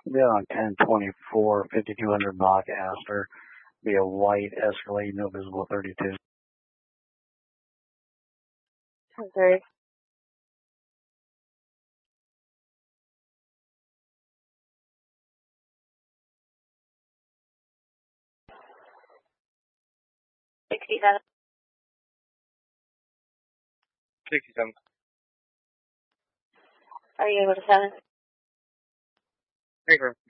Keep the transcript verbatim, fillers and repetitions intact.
Yeah, on ten twenty-four, fifty-two hundred block Astor. Be a white Escalade, no visible thirty-two. ten thirty. sixty-seven. sixty-seven. Are you able to seven? Confirm.